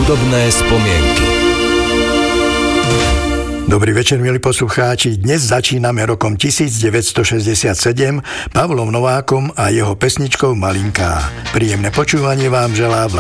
Hudobné spomienky. Dobrý večer, milí poslucháči. Dnes začíname rokom 1967 Pavlom Novákom a jeho pesničkou Malinká. Príjemné počúvanie vám želá